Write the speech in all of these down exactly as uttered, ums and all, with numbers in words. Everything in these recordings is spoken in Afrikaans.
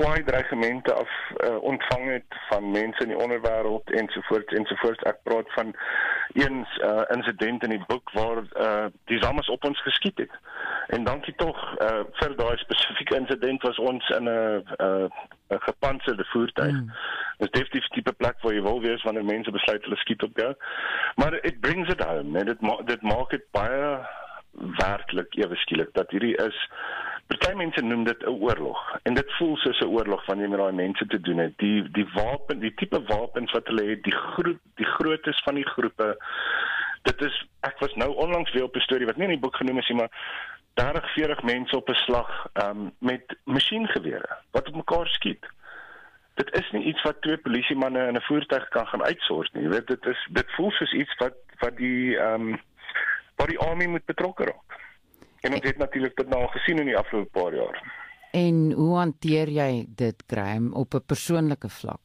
kwaai dreigemente af uh, ontvang het van mense in die onderwêreld ensovoorts ensovoorts. Ek praat van eens uh, insident in die boek waar uh, die Zamas op ons geskiet het. En dankie tog uh, vir daai spesifieke insident was ons in 'n uh, gepantserde voertuig. Mm. Dis definitief die tipe plek waar jy wil wees wanneer mense besluit hulle skiet op jou. Maar it brings it home, en dit, ma dit maak dit baie werklik ewe skielik dat hierdie is. Party mense noem dit 'n oorlog, en dit voel soos 'n oorlog wanneer jy met daai mense te doen het. Die die wapen, die tipe wapens wat hulle het, die groep, die groottes van die groepe. Dit is, ek was nou onlangs weer op 'n storie wat nie in die boek genoem is nie, maar dertig, veertig mense op 'n slag um, met masjiengewere wat op mekaar skiet. Dit is nie iets wat twee polisiemanne in 'n voertuig kan gaan uitsort nie. Jy weet, dit is dit voel soos iets wat wat die um, waar die army moet betrokke raak. En ons het natuurlik dit nou al gesien in die afgelope paar jaar. En hoe hanteer jy dit, Graham, op 'n persoonlike vlak?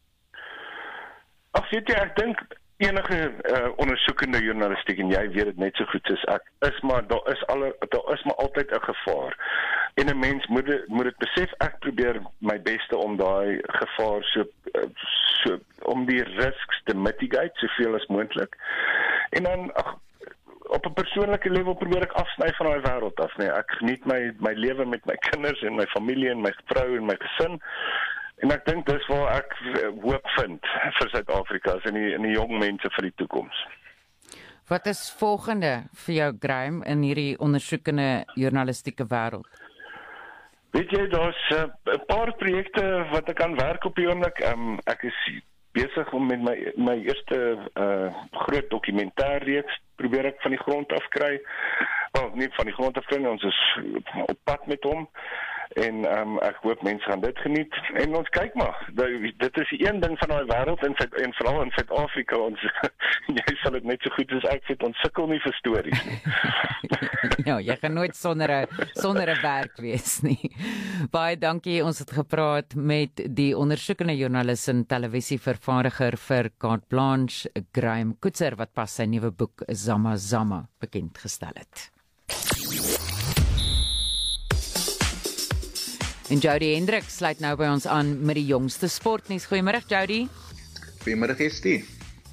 Ag, weet jy, ek dink enige uh, ondersoekende journalistiek, en jy weet dit net so goed soos ek, is maar daar is alle daar is maar altyd 'n gevaar. En 'n mens moet dit moet dit besef. Ek probeer my beste om daai gevaar so so om die risks te mitigate soveel as moontlik. En dan ag, op 'n persoonlike level probeer ek afsny van daai wêreld af, nee. Ek geniet my my lewe met my kinders en my familie en my vrou en my gesin. En ek dink dis waar ek hoop vind vir Suid-Afrika en die, en die jong mense vir die toekoms. Wat is volgende vir jou, Graham, in hierdie ondersoekende journalistieke wêreld? Weet jy, daar's 'n uh, paar projekte wat ek aan werk op die oomblik. Um, ek is besig om met my my eerste uh, groot dokumentêrreeks probeer ek van die grond af kry. Wel, nie van die grond af kry, ons is op pad met hom. En um, ek hoop mense gaan dit geniet. En ons kyk maar, dit is die een ding van daai wêreld en, en veral in Suid-Afrika, ons jy sal dit net so goed as ek sê, ons sukkel nie vir stories nie. Ja, jy gaan nooit sonder 'n sonder 'n werk wees nie. Baie dankie, ons het gepraat met die ondersoekende joernalis en televisievervaardiger vir Carte Blanche, Graham Koetser, wat pas sy nuwe boek Zama Zama bekend gestel het. En Jody Hendrik sluit nou by ons aan met die jongste sportnuus. Goeiemôre Jody. Goeiemôre Estie.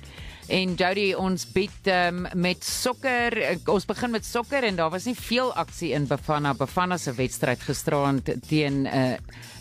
En Jody, ons bied um, met sokker, ons begin met sokker en daar was nie veel aksie in Bafana. Bafana se wedstryd gisteraand teen uh,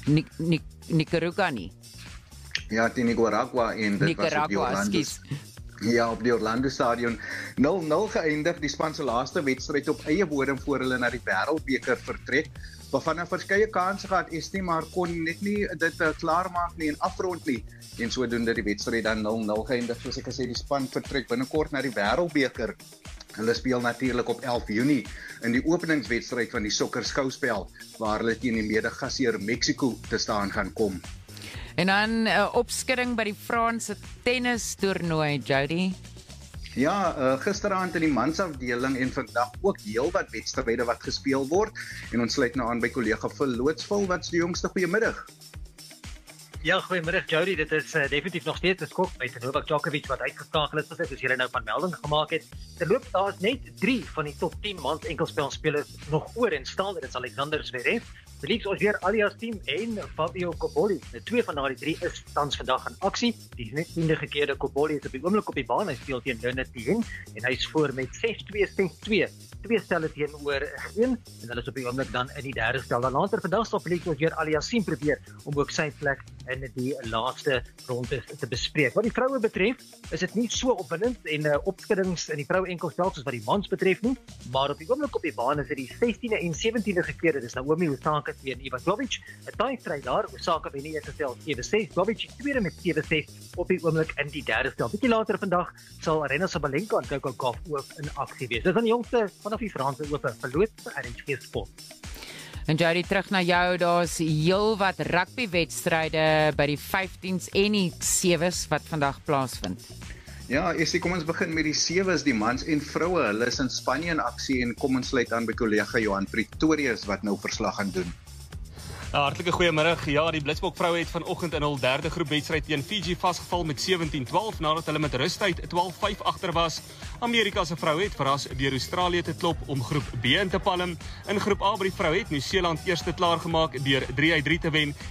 Nicaragua nie. Ja, teen Nicaragua en dit Nicaragua, was op die Orlando. Ja, op die Orlando Stadion. nul nul geëindig, die span se laaste wedstryd op eie bodem voor hulle na die Wêreldbeker vertrek. Bafana verskeie kansse gehad, Estie, maar kon net nie dit uh, klaarmaak nie en afrond nie. En sodoende die wedstryd dan nul nul geëindig. Soos ek gesê, die span vertrek binnekort na die Wêreldbeker. Hulle speel natuurlik op elf Junie in die openingswedstryd van die sokker skouspel, waar hulle teen die mede-gasheer Mexico te staan gaan kom. En dan 'n uh, opskudding by die Franse tennis toernooi, Jody. Ja, uh, gisteraand in die mansafdeling en vandag ook heelwat wedstryde wat gespeel word. En ons sluit nou aan by kollega Phil Lootsville, wat is die jongste goeiemiddag? Ja, goeiemiddag Jody, dit is uh, definitief nog steeds 'n skok by Novak Djokovic wat uitgeskakel is, soos julle nou van melding gemaak het. Terloop daar is net drie van die top tien mans enkelspelspelers nog oor en staan, dit is Alexander Zverev, Felix Auger-Aliassime en Fabio Cobolli. Nou, twee van daardie drie is tans vandag in aksie. Die net tiende gekeerde Cobolli is op die oomblik op die baan. Hy speel teen Leonard Thien en hy is voor met ses twee ses twee. Twee stelle teenoor een en hulle is op die oomblik dan in die derde stel. Dan later vandag sal Felix Auger-Aliassime probeer om ook sy plek in die laaste ronde te bespreek. Wat die vroue betref, is dit nie so opwindend en uh, opskuddings in die vroue enkelspel soos wat die mans betref nie, maar op die oomblik op die baan is dit die sestiende en sewentiende gekeerde. Dis Naomi Osaka teen Iva Glovic. 'n Taai stryd daar. Osaka wen die eerste stel sewe ses, Glovic die tweede met sewe ses op die oomblik in die derde stel. Bietjie later vandag sal Aryna Sabalenka en Coco Gauff ook in aksie wees. Dis dan die jongste vanaf die Franse Ope verloot vir R H G Sport. En Jody, terug na jou, daar's heelwat rugbywedstryde by die vyftiens en die sewes wat vandag plaasvind. Ja, Estie, kom ons begin met die sewes, die mans en vroue. Hulle is in Spanje in aksie en kom ons sluit aan by kollega Johan Pretorius wat nou verslag gaan doen. Nou, hartlike goeiemiddag. Ja, die Blitsbok vroue het vanoggend in hul derde groepwedstryd teen Fiji vasgeval met sewentien twaalf nadat hulle met rustyd twaalf vyf agter was. Amerika se vroue het verras deur Australië te klop om groep B in te palm. In groep A by die vroue het Nieu-Seeland eerste klaar gemaak deur drie uit drie te wen